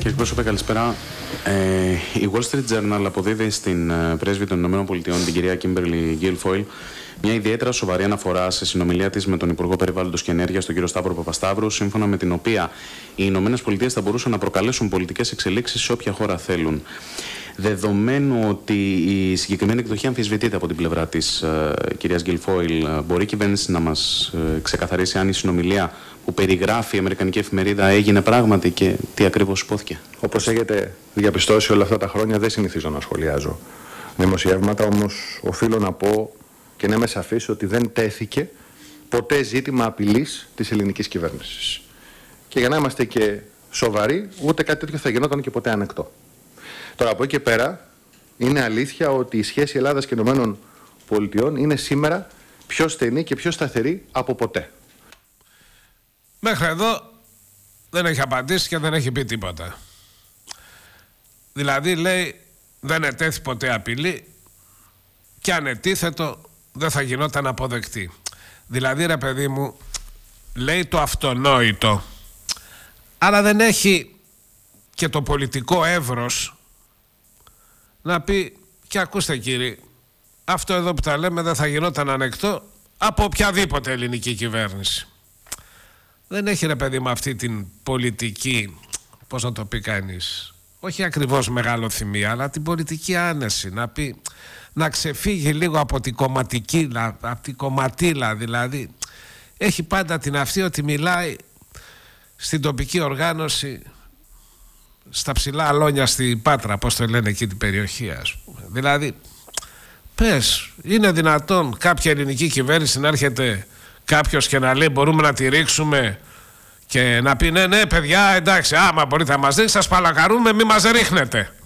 Κύριε πρόσωπε, καλησπέρα. Η Wall Street Journal αποδίδει στην πρέσβη των ΗΠΑ, την κυρία Κίμπερλι Γκίλφοιλ, μια ιδιαίτερα σοβαρή αναφορά σε συνομιλία της με τον Υπουργό Περιβάλλοντος και Ενέργειας, τον κύριο Σταύρο Παπασταύρου, σύμφωνα με την οποία οι ΗΠΑ θα μπορούσαν να προκαλέσουν πολιτικές εξελίξεις σε όποια χώρα θέλουν. Δεδομένου ότι η συγκεκριμένη εκδοχή αμφισβητείται από την πλευρά της κυρίας Γκίλφοιλ, μπορεί η κυβέρνηση να μας ξεκαθαρίσει αν η συνομιλία που περιγράφει η Αμερικανική εφημερίδα έγινε πράγματι και τι ακριβώς υπόθηκε? Όπως έχετε διαπιστώσει όλα αυτά τα χρόνια, δεν συνηθίζω να σχολιάζω δημοσιεύματα, όμως οφείλω να πω και να είμαι σαφής ότι δεν τέθηκε ποτέ ζήτημα απειλής της ελληνικής κυβέρνησης. Και για να είμαστε και σοβαροί, ούτε κάτι τέτοιο θα γινόταν και ποτέ ανεκτό. Τώρα, από εκεί και πέρα, είναι αλήθεια ότι η σχέση Ελλάδας και ΗΠΑ είναι σήμερα πιο στενή και πιο σταθερή από ποτέ. Μέχρι εδώ δεν έχει απαντήσει και δεν έχει πει τίποτα. Δηλαδή λέει δεν ετέθη ποτέ απειλή και αν ετίθετο δεν θα γινόταν αποδεκτή. Δηλαδή ρε παιδί μου, λέει το αυτονόητο, αλλά δεν έχει και το πολιτικό εύρος να πει και ακούστε κύριοι, αυτό εδώ που τα λέμε δεν θα γινόταν ανεκτό από οποιαδήποτε ελληνική κυβέρνηση. Δεν έχει ρε παιδί μου αυτή την πολιτική, πώς να το πει κανείς, όχι ακριβώς μεγαλοθυμία, αλλά την πολιτική άνεση, να πει, να ξεφύγει λίγο από την κομματίλα δηλαδή. Έχει πάντα την αυτή ότι μιλάει στην τοπική οργάνωση, στα ψηλά αλόνια στην Πάτρα, πώς το λένε εκεί την περιοχή, ας πούμε. Δηλαδή, πες, είναι δυνατόν κάποια ελληνική κυβέρνηση να έρχεται κάποιος και να λέει μπορούμε να τη ρίξουμε και να πει ναι παιδιά εντάξει, άμα μπορείτε να μας ρίξετε σας παλακαρούμε, μη μας ρίχνετε.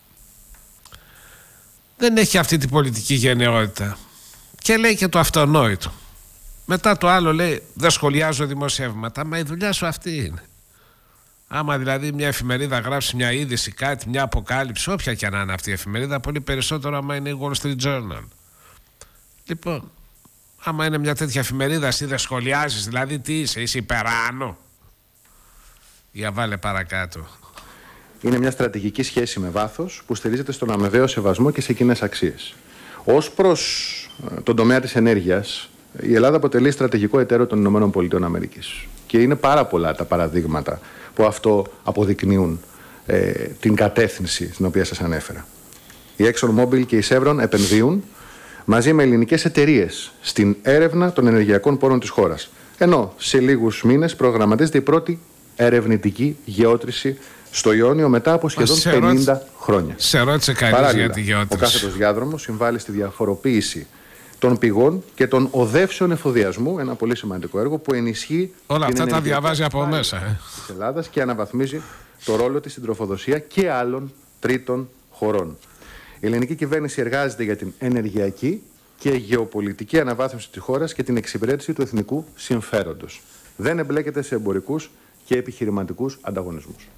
Δεν έχει αυτή την πολιτική γενναιότητα και λέει και το αυτονόητο. Μετά το άλλο λέει δεν σχολιάζω δημοσιεύματα, μα η δουλειά σου αυτή είναι. Άμα δηλαδή μια εφημερίδα γράψει μια είδηση, κάτι, μια αποκάλυψη, όποια και να είναι αυτή η εφημερίδα, πολύ περισσότερο άμα είναι η Wall Street Journal. Λοιπόν, άμα είναι μια τέτοια εφημερίδα, εσύ δεν σχολιάζεις, δηλαδή τι είσαι υπεράνω? Για βάλε παρακάτω. Είναι μια στρατηγική σχέση με βάθος που στηρίζεται στον αμοιβαίο σεβασμό και σε κοινές αξίες. Ως προς τον τομέα της ενέργειας, η Ελλάδα αποτελεί στρατηγικό εταίρο των ΗΠΑ. Και είναι πάρα πολλά τα παραδείγματα που αυτό αποδεικνύουν την κατεύθυνση στην οποία σας ανέφερα. Η ExxonMobil και η Chevron επενδύουν μαζί με ελληνικές εταιρείες στην έρευνα των ενεργειακών πόρων της χώρας. Ενώ σε λίγους μήνες προγραμματίζεται η πρώτη ερευνητική γεώτρηση στο Ιόνιο μετά από σχεδόν 50 χρόνια. Σε ρώτησε κανείς για τη γεώτρηση. Ο κάθετος διάδρομος συμβάλλει στη διαφοροποίηση των πηγών και των οδεύσεων εφοδιασμού, ένα πολύ σημαντικό έργο που ενισχύει όλα αυτά τα διαβάζει από μέσα της Ελλάδας και αναβαθμίζει το ρόλο της στην τροφοδοσία και άλλων τρίτων χωρών. Η ελληνική κυβέρνηση εργάζεται για την ενεργειακή και γεωπολιτική αναβάθμιση της χώρας και την εξυπηρέτηση του εθνικού συμφέροντος. Δεν εμπλέκεται σε εμπορικούς και επιχειρηματικούς ανταγωνισμούς.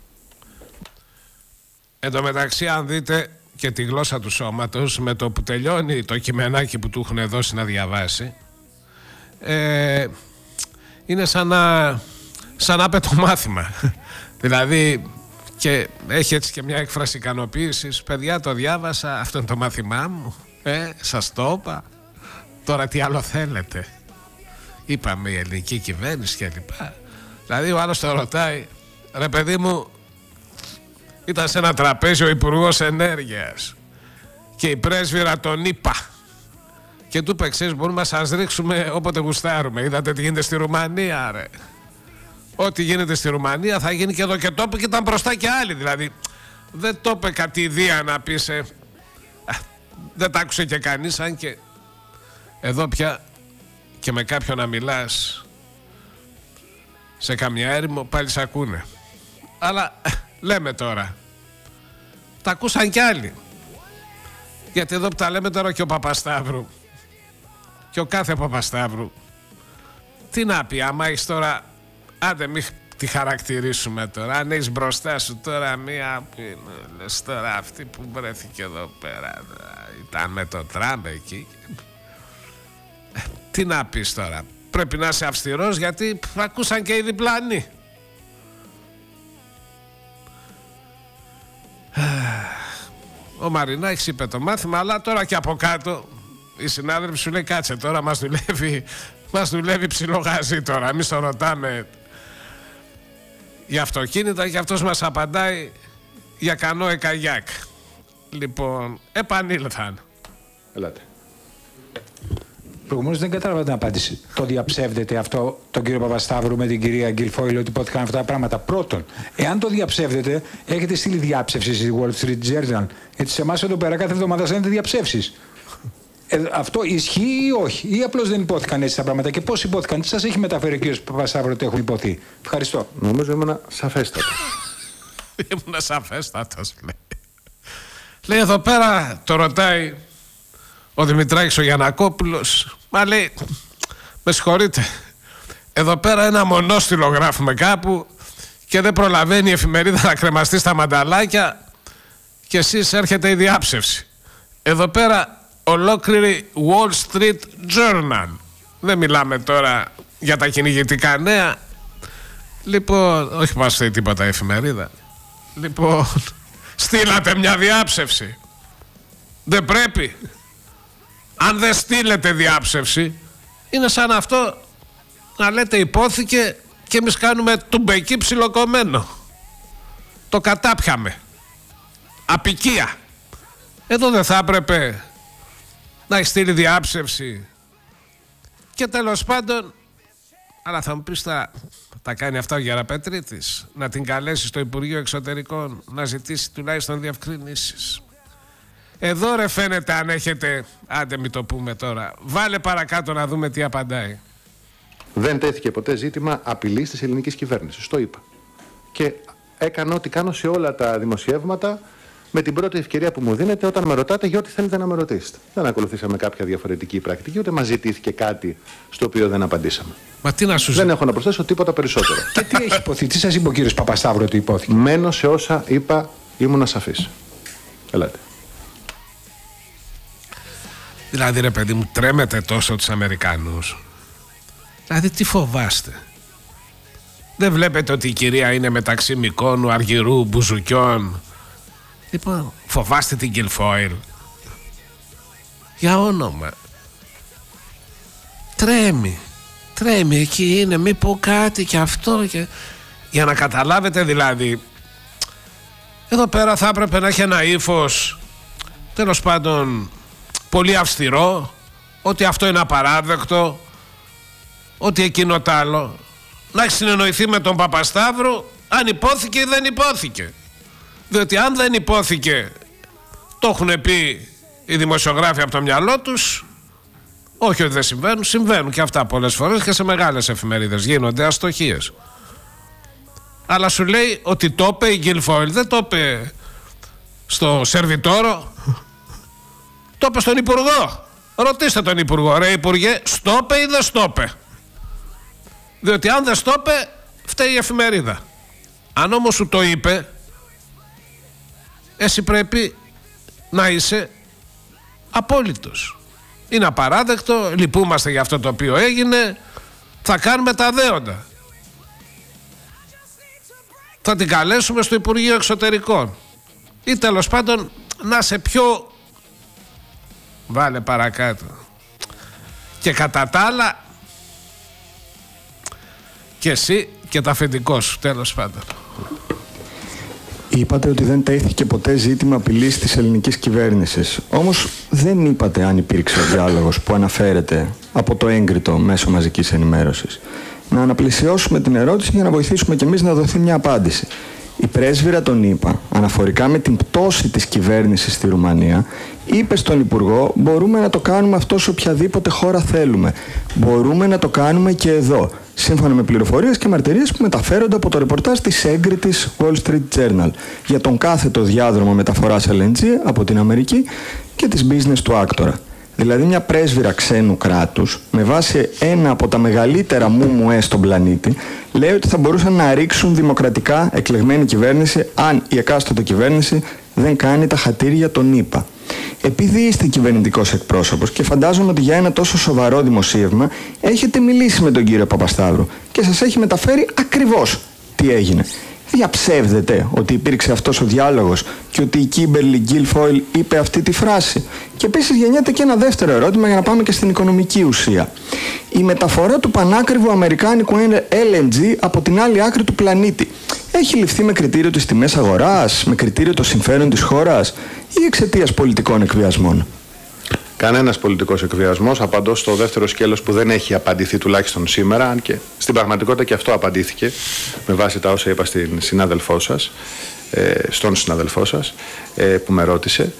Εν τω μεταξύ, αν δείτε και τη γλώσσα του σώματος, με το που τελειώνει το κειμενάκι που του έχουν δώσει να διαβάσει, είναι σαν να πέτω μάθημα. Δηλαδή, και έχει έτσι και μια έκφραση ικανοποίησης. Παιδιά, το διάβασα, αυτό είναι το μάθημά μου. Σας το είπα. Τώρα τι άλλο θέλετε? Είπαμε η ελληνική κυβέρνηση και λοιπά. Δηλαδή ο άλλος το ρωτάει, ρε παιδί μου, ήταν σε ένα τραπέζι ο Υπουργός Ενέργειας και η πρέσβυρα τον είπα και του είπε, ξέρεις, μπορούμε να σας ρίξουμε όποτε γουστάρουμε. Είδατε τι γίνεται στη Ρουμανία, ρε? Ό,τι γίνεται στη Ρουμανία θα γίνει και εδώ, και το είπε και ήταν μπροστά και άλλοι. Δηλαδή δεν το είπε κατηδία να πεις δεν τα άκουσε και κανείς, αν και εδώ πια και με κάποιον να μιλάς σε καμιά έρημο πάλι σ' ακούνε. Αλλά λέμε τώρα, τα ακούσαν κι άλλοι. Γιατί εδώ που τα λέμε τώρα και ο Παπασταύρου και ο κάθε Παπασταύρου, τι να πει άμα έχεις τώρα, άντε μη τη χαρακτηρίσουμε τώρα, αν έχεις μπροστά σου τώρα μία, λες τώρα αυτή που βρέθηκε εδώ πέρα ήταν με το τραμ εκεί, τι να πεις τώρα? Πρέπει να είσαι αυστηρός γιατί ακούσαν και οι διπλάνοι. Ο Μαρινάκης είπε το μάθημα, αλλά τώρα και από κάτω οι συνάδελφοι σου λέει κάτσε τώρα, μας δουλεύει ψιλογάζι τώρα. Εμείς το ρωτάμε για αυτοκίνητα και αυτός μας απαντάει για κανόε καγιάκ. Λοιπόν, επανήλθαν. Ελάτε. Προηγουμένως δεν κατάλαβα την απάντηση. Το διαψεύδεται αυτό τον κύριο Παπασταύρου με την κυρία Γκίλφοιλ ότι υπόθηκαν αυτά τα πράγματα? Πρώτον, εάν το διαψεύδεται, έχετε στείλει διάψευση στη Wall Street Journal. Γιατί σε εμάς εδώ πέρα κάθε εβδομάδα στέλνετε διαψεύσεις. Αυτό ισχύει ή όχι? Ή απλώς δεν υπόθηκαν έτσι τα πράγματα? Και πώς υπόθηκαν? Τι σας έχει μεταφέρει ο κύριος Παπασταύρου ότι έχουν υποθεί? Ευχαριστώ. Νομίζω ήμουν σαφέστατο. Ήμουν σαφέστατος, λέει. Λέει εδώ πέρα, το ρωτάει ο Δημητράκης ο Γιαννακόπουλος. Μα λέει, με συγχωρείτε, εδώ πέρα ένα μονόστιλο γράφουμε κάπου και δεν προλαβαίνει η εφημερίδα να κρεμαστεί στα μανταλάκια και εσείς έρχεται η διάψευση. Εδώ πέρα ολόκληρη Wall Street Journal. Δεν μιλάμε τώρα για τα κυνηγητικά νέα. Λοιπόν, όχι μας θέλει τίποτα η εφημερίδα. Λοιπόν, στείλατε μια διάψευση. Δεν πρέπει. Αν δεν στείλετε διάψευση, είναι σαν αυτό να λέτε υπόθηκε και εμείς κάνουμε τουμπεκί ψιλοκομμένο. Το κατάπιαμε. Απικία. Εδώ δεν θα έπρεπε να έχει στείλει διάψευση? Και τέλος πάντων, αλλά θα μου πεις τα κάνει αυτά ο Γεραπετρίτης, να την καλέσει στο Υπουργείο Εξωτερικών να ζητήσει τουλάχιστον διευκρινήσεις. Εδώ ρε φαίνεται αν έχετε, άντε μην το πούμε τώρα, βάλε παρακάτω να δούμε τι απαντάει. Δεν τέθηκε ποτέ ζήτημα απειλής της ελληνικής κυβέρνησης, το είπα. Και έκανα ό,τι κάνω σε όλα τα δημοσιεύματα με την πρώτη ευκαιρία που μου δίνετε όταν με ρωτάτε για ό,τι θέλετε να με ρωτήσετε. Δεν ακολουθήσαμε κάποια διαφορετική πρακτική, ούτε μας ζητήθηκε κάτι στο οποίο δεν απαντήσαμε. Μα τι να σου Δεν έχω να προσθέσω τίποτα περισσότερο. Και τι έχει υποθεί? Τι σας είπε ο κύριος Παπασταύρου ότι υπόθηκε? Μένω σε όσα είπα, ήμουν ασαφής. Ελάτε. Δηλαδή ρε παιδί μου, τρέμετε τόσο τους Αμερικανούς? Δηλαδή τι φοβάστε? Δεν βλέπετε ότι η κυρία είναι μεταξύ Μυκόνου, Αργυρού, Μπουζουκιών? Λοιπόν, φοβάστε την Γκίλφοιλ? Για όνομα. Τρέμει εκεί είναι, μη πω κάτι και αυτό και... Για να καταλάβετε δηλαδή, εδώ πέρα θα έπρεπε να έχει ένα ύφος τέλος πάντων πολύ αυστηρό, ότι αυτό είναι απαράδεκτο, ότι εκείνο τ' άλλο. Να έχει συνεννοηθεί με τον Παπασταύρου αν υπόθηκε ή δεν υπόθηκε. Διότι αν δεν υπόθηκε, το έχουν πει οι δημοσιογράφοι από το μυαλό τους, όχι ότι δεν συμβαίνουν, συμβαίνουν και αυτά πολλές φορές και σε μεγάλες εφημερίδες γίνονται αστοχίες. Αλλά σου λέει ότι το είπε η Γκίλφοιλ, δεν το είπε στο σερβιτόρο, το είπε στον Υπουργό. Ρωτήστε τον Υπουργό, ρε Υπουργέ, στο είπε ή δεν στο είπε? Διότι αν δεν στο είπε, φταίει η εφημερίδα. Αν όμως σου το είπε, εσύ πρέπει να είσαι απόλυτος. Είναι απαράδεκτο, λυπούμαστε για αυτό το οποίο έγινε, θα κάνουμε τα δέοντα. Θα την καλέσουμε στο Υπουργείο Εξωτερικών. Ή τέλος πάντων να είσαι πιο... Βάλε παρακάτω. Και κατά τα άλλα, και εσύ και τα αφεντικό σου, τέλος πάντων. Είπατε ότι δεν τέθηκε ποτέ ζήτημα απειλής της ελληνικής κυβέρνησης. Όμως δεν είπατε αν υπήρξε ο διάλογος που αναφέρεται από το έγκριτο μέσο μαζικής ενημέρωσης. Να αναπλησιώσουμε την ερώτηση για να βοηθήσουμε κι εμείς να δοθεί μια απάντηση. Η πρέσβυρα των ΗΠΑ, αναφορικά με την πτώση της κυβέρνησης στη Ρουμανία, είπε στον Υπουργό: μπορούμε να το κάνουμε αυτό σε οποιαδήποτε χώρα θέλουμε. Μπορούμε να το κάνουμε και εδώ. Σύμφωνα με πληροφορίες και μαρτυρίες που μεταφέρονται από το ρεπορτάζ της έγκριτης Wall Street Journal για τον κάθετο διάδρομο μεταφοράς LNG από την Αμερική και της business του άκτορα. Δηλαδή μια πρέσβυρα ξένου κράτους, με βάση ένα από τα μεγαλύτερα μουμουέ στον πλανήτη, λέει ότι θα μπορούσαν να ρίξουν δημοκρατικά εκλεγμένη κυβέρνηση αν η εκάστοτε κυβέρνηση δεν κάνει τα χατήρια των ΗΠΑ. Επειδή είστε κυβερνητικός εκπρόσωπος και φαντάζομαι ότι για ένα τόσο σοβαρό δημοσίευμα έχετε μιλήσει με τον κύριο Παπασταύρου και σας έχει μεταφέρει ακριβώς τι έγινε. διαψεύδεται ότι υπήρξε αυτός ο διάλογος και ότι η Κίμπερλι Γκίλφοιλ είπε αυτή τη φράση? Και επίσης γεννιέται και ένα δεύτερο ερώτημα για να πάμε και στην οικονομική ουσία. Η μεταφορά του πανάκριβου αμερικάνικου LNG από την άλλη άκρη του πλανήτη έχει ληφθεί με κριτήριο τις τιμές αγοράς, με κριτήριο το συμφέρον της χώρας ή εξαιτίας πολιτικών εκβιασμών? Κανένας πολιτικός εκβιασμός. Απαντώ στο δεύτερο σκέλος που δεν έχει απαντηθεί τουλάχιστον σήμερα, αν και στην πραγματικότητα και αυτό απαντήθηκε με βάση τα όσα είπα στον συνάδελφό σας που με ρώτησε.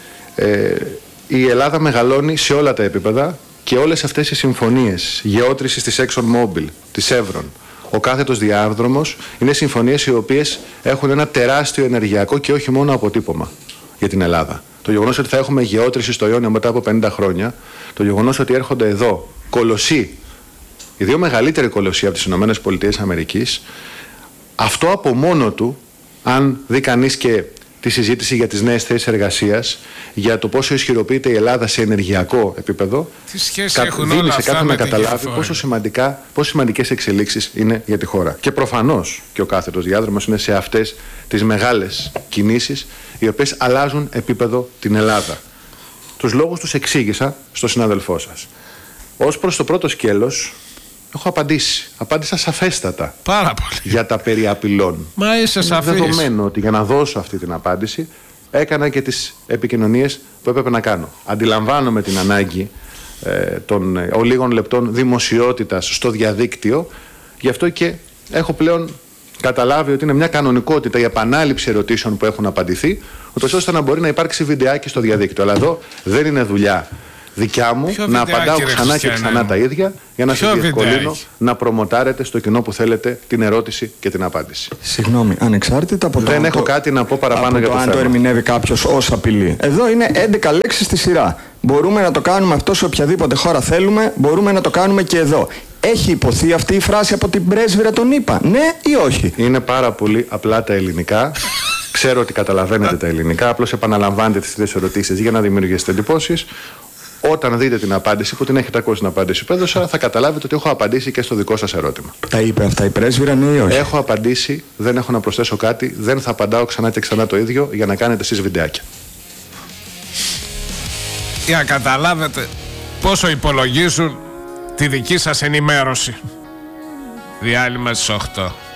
Η Ελλάδα μεγαλώνει σε όλα τα επίπεδα και όλες αυτές οι συμφωνίες γεώτρησης της ExxonMobil, της Chevron, ο κάθετος διάδρομος, είναι συμφωνίες οι οποίες έχουν ένα τεράστιο ενεργειακό και όχι μόνο αποτύπωμα για την Ελλάδα. Το γεγονός ότι θα έχουμε γεώτρηση στο Ιόνιο μετά από 50 χρόνια, το γεγονός ότι έρχονται εδώ κολοσσοί, οι δύο μεγαλύτεροι κολοσσοί από τις ΗΠΑ, αυτό από μόνο του, αν δει κανείς και τη συζήτηση για τις νέες θέσεις εργασίας, για το πόσο ισχυροποιείται η Ελλάδα σε ενεργειακό επίπεδο, δίνει σε κάποιον να καταλάβει πόσο σημαντικές εξελίξεις είναι για τη χώρα. Και προφανώς και ο κάθετος διάδρομος είναι σε αυτές τις μεγάλες κινήσεις οι οποίες αλλάζουν επίπεδο την Ελλάδα. Τους λόγους τους εξήγησα στον συνάδελφό σας. Ως προς το πρώτο σκέλος, έχω απαντήσει. Απάντησα σαφέστατα. Πάρα πολύ. Για τα περί απειλών. Μα είσαι σαφής. Δεδομένου ότι για να δώσω αυτή την απάντηση έκανα και τις επικοινωνίες που έπρεπε να κάνω. Αντιλαμβάνομαι την ανάγκη των ολίγων λεπτών δημοσιότητας στο διαδίκτυο. Γι' αυτό και έχω πλέον καταλάβει ότι είναι μια κανονικότητα η επανάληψη ερωτήσεων που έχουν απαντηθεί, ούτως ώστε να μπορεί να υπάρξει βιντεάκι στο διαδίκτυο. Αλλά εδώ δεν είναι δουλειά δικιά μου να απαντάω ξανά και ξανά τα ίδια για να σας διευκολύνω να προμοτάρετε στο κοινό που θέλετε την ερώτηση και την απάντηση. Συγγνώμη, ανεξάρτητα από το. Δεν έχω κάτι να πω παραπάνω για το θέμα. Αν το ερμηνεύει κάποιος ως απειλή. Εδώ είναι 11 λέξεις στη σειρά. Μπορούμε να το κάνουμε αυτό σε οποιαδήποτε χώρα θέλουμε, μπορούμε να το κάνουμε και εδώ. Έχει υποθεί αυτή η φράση από την πρέσβυρα των ΗΠΑ, ναι ή όχι? Είναι πάρα πολύ απλά τα ελληνικά. Ξέρω ότι καταλαβαίνετε τα ελληνικά, απλώς επαναλαμβάνετε τις ίδιες ερωτήσεις για να δημιουργήσετε εντυπώσεις. Όταν δείτε την απάντηση, που την έχετε ακούσει την απάντηση που έδωσα, θα καταλάβετε ότι έχω απαντήσει και στο δικό σας ερώτημα. Τα είπε αυτά η πρέσβυρα, ναι ή όχι? Έχω απαντήσει, δεν έχω να προσθέσω κάτι, δεν θα απαντάω ξανά και ξανά το ίδιο για να κάνετε εσείς βιντεάκια. Για να καταλάβετε πόσο υπολογίζουν τη δική σας ενημέρωση. Διάλειμμα στις 8.